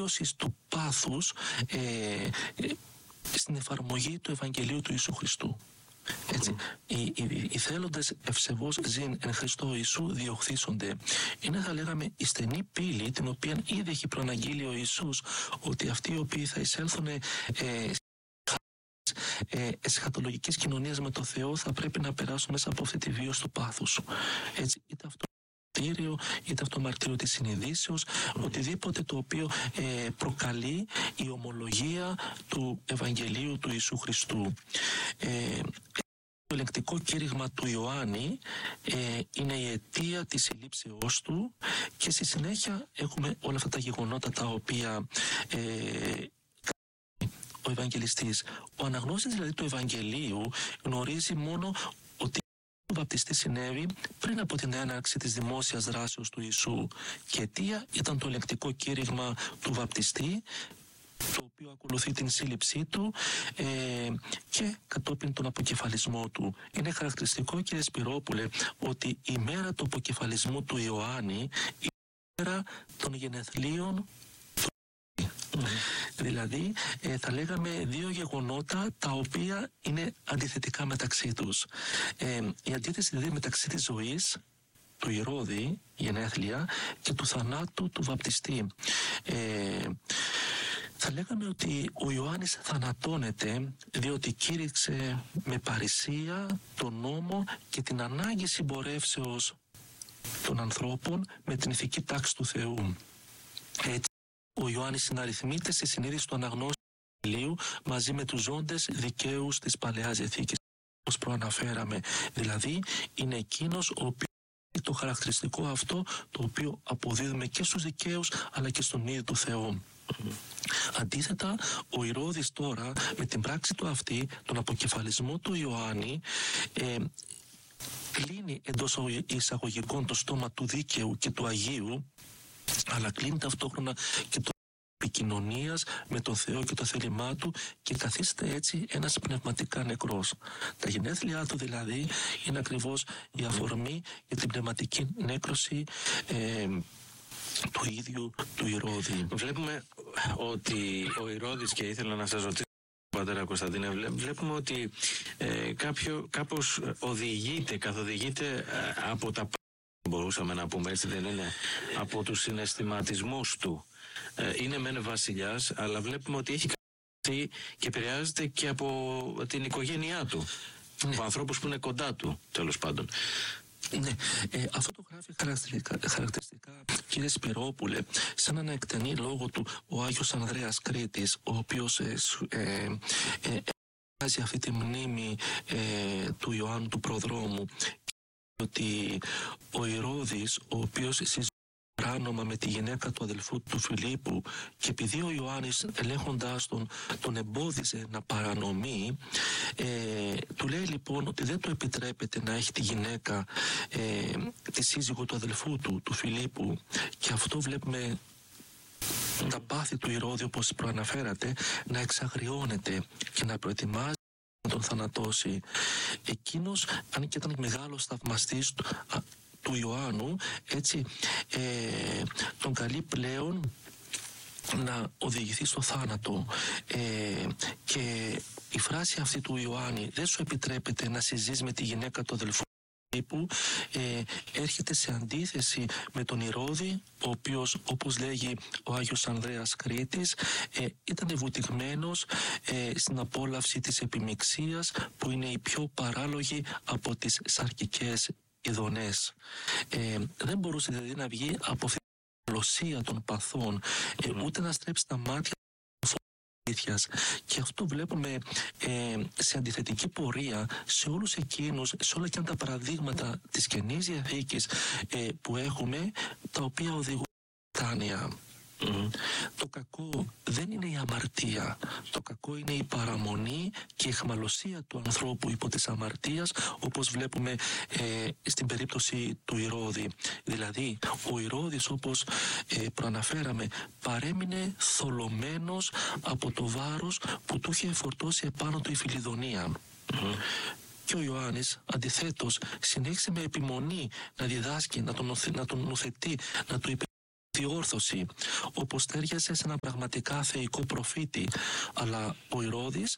βίωσης του πάθους στην εφαρμογή του Ευαγγελίου του Ιησού Χριστού. Έτσι, οι θέλοντες ευσεβώς ζήν εν Χριστώ Ιησού διοχθήσονται. Είναι, θα λέγαμε, η στενή πύλη την οποία ήδη έχει προαναγγείλει ο Ιησούς, ότι αυτοί οι οποίοι θα εισέλθουν εσχατολογικής κοινωνίας με το Θεό θα πρέπει να περάσουν μέσα από αυτή τη βίωση του πάθους. Έτσι, είτε αυτό είτε αυτό μαρτύριο της συνειδήσεως, οτιδήποτε το οποίο προκαλεί η ομολογία του Ευαγγελίου του Ιησού Χριστού. Το ελεγκτικό κήρυγμα του Ιωάννη είναι η αιτία της συλλήψεώς του, και στη συνέχεια έχουμε όλα αυτά τα γεγονότα τα οποία ο Ευαγγελιστής. Ο αναγνώστης δηλαδή του Ευαγγελίου γνωρίζει μόνο ότι ο βαπτιστής συνέβη πριν από την έναρξη της δημόσιας δράσεως του Ιησού, και αιτία ήταν το ελεγκτικό κήρυγμα του βαπτιστή, το οποίο ακολουθεί την σύλληψή του και κατόπιν τον αποκεφαλισμό του. Είναι χαρακτηριστικό, κύριε Σπυρόπουλε, ότι η μέρα του αποκεφαλισμού του Ιωάννη είναι η μέρα των γενεθλίων. Δηλαδή θα λέγαμε δύο γεγονότα τα οποία είναι αντιθετικά μεταξύ τους. Η αντίθεση δηλαδή μεταξύ της ζωής του Ηρώδη, γενέθλια, και του θανάτου του βαπτιστή. Θα λέγαμε ότι ο Ιωάννης θανατώνεται διότι κήρυξε με παρησία τον νόμο και την ανάγκη συμπορεύσεως των ανθρώπων με την ηθική τάξη του Θεού. Έτσι, ο Ιωάννης συναριθμείται στη συνείδηση του αναγνώστη Ευαγγελίου μαζί με τους ζώντες δικαίους της Παλαιάς Διαθήκης, όπως προαναφέραμε. Δηλαδή, είναι εκείνος ο οποίος έχει το χαρακτηριστικό αυτό το οποίο αποδίδουμε και στους δικαίους αλλά και στον ίδιο του Θεό. Αντίθετα, ο Ηρώδης τώρα με την πράξη του αυτή, τον αποκεφαλισμό του Ιωάννη, κλείνει εντός εισαγωγικών το στόμα του δίκαιου και του Αγίου, αλλά κλείνει ταυτόχρονα και το επικοινωνίας με τον Θεό και το θέλημά του, και καθίστε έτσι ένας πνευματικά νεκρός. Τα γενέθλιά του δηλαδή είναι ακριβώς η αφορμή για την πνευματική νέκρωση του ίδιου του Ηρώδη. Βλέπουμε ότι ο Ηρώδης, και ήθελα να σας ρωτήσω, πατέρα Κωνσταντίνε, βλέπουμε ότι κάπως καθοδηγείται από τα, μπορούσαμε να πούμε έτσι, δεν είναι, από τους συναισθηματισμούς του. Είναι μεν βασιλιάς, αλλά βλέπουμε ότι έχει καταστεί και επηρεάζεται και από την οικογένειά του, από ανθρώπους που είναι κοντά του, τέλος πάντων. Ναι, αυτό το γράφει χαρακτηριστικά, κύριε Σπυρόπουλε, σαν ένα εκτενή λόγο του ο Άγιος Ανδρέας Κρήτης, ο οποίος βγάζει αυτή τη μνήμη του Ιωάννου του Προδρόμου, ότι ο Ηρώδης, ο οποίος συζητεί παράνομα με τη γυναίκα του αδελφού του Φιλίππου, και επειδή ο Ιωάννης ελέγχοντάς τον εμπόδιζε να παρανομεί, του λέει λοιπόν ότι δεν του επιτρέπεται να έχει τη γυναίκα τη σύζυγο του αδελφού του Φιλίππου, και αυτό βλέπουμε τα πάθη του Ηρώδη, όπως προαναφέρατε, να εξαγριώνεται και να προετοιμάζει να τον θανατώσει. Εκείνος, αν και ήταν μεγάλος θαυμαστής του Ιωάννου, έτσι τον καλεί πλέον να οδηγηθεί στο θάνατο, και η φράση αυτή του Ιωάννη, δεν σου επιτρέπεται να συζείς με τη γυναίκα του αδελφού που έρχεται σε αντίθεση με τον Ηρώδη, ο οποίος, όπως λέγει ο Άγιος Ανδρέας Κρήτης, ήταν βουτυγμένος στην απόλαυση της επιμιξίας, που είναι η πιο παράλογη από τις σαρκικές ειδονές. Δεν μπορούσε δηλαδή να βγει από αυτή τη λοσία των παθών, ούτε να στρέψει τα μάτια αλήθειας. Και αυτό βλέπουμε σε αντιθετική πορεία σε όλους εκείνους, σε όλα και τα παραδείγματα της Καινής Διαθήκης που έχουμε, τα οποία οδηγούν στην μετάνοια. Το κακό δεν είναι η αμαρτία. Το κακό είναι η παραμονή και η αιχμαλωσία του ανθρώπου υπό της αμαρτίας, όπως βλέπουμε στην περίπτωση του Ηρώδη. Δηλαδή, ο Ηρώδης, όπως προαναφέραμε, παρέμεινε θολωμένος από το βάρος που του είχε φορτώσει επάνω του η Φιλιδονία. Και ο Ιωάννης, αντιθέτως, συνέχισε με επιμονή να διδάσκει, να τον νοθετεί, να του διόρθωση, όπως τέριαζε σε ένα πραγματικά θεϊκό προφήτη. Αλλά ο Ηρώδης,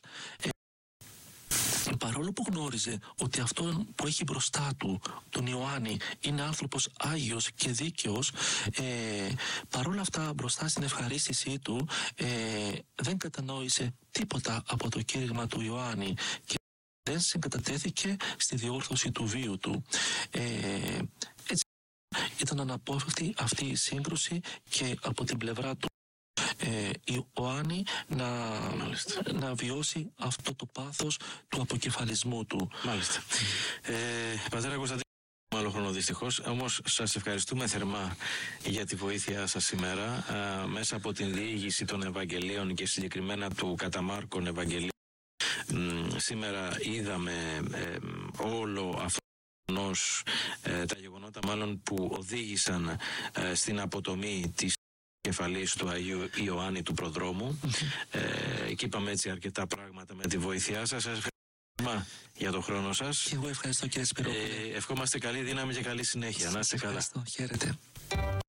παρόλο που γνώριζε ότι αυτόν που έχει μπροστά του, τον Ιωάννη, είναι άνθρωπος άγιος και δίκαιος, παρόλα αυτά μπροστά στην ευχαρίστησή του δεν κατανόησε τίποτα από το κήρυγμα του Ιωάννη και δεν συγκατατέθηκε στη διόρθωση του βίου του. Έτσι ήταν αναπόφευκτη αυτή η σύγκρουση και από την πλευρά του Ιωάννη να βιώσει αυτό το πάθος του αποκεφαλισμού του. Μάλιστα. Πατέρα Κωνσταντίνο, άλλο χρόνο δυστυχώς, όμως σας ευχαριστούμε θερμά για τη βοήθειά σας σήμερα μέσα από την διήγηση των Ευαγγελίων και συγκεκριμένα του κατά Μάρκον Ευαγγελίου. Σήμερα είδαμε όλο αυτό τα γεγονότα μάλλον που οδήγησαν στην αποτομή της κεφαλής του Αγίου Ιωάννη του Προδρόμου και είπαμε έτσι αρκετά πράγματα με τη βοήθειά σας. Σας ευχαριστώ για τον χρόνο σας. Και εγώ ευχαριστώ, κύριε Σπυρόπουλε. Ευχόμαστε καλή δύναμη και καλή συνέχεια. Να είστε καλά. Χαίρετε.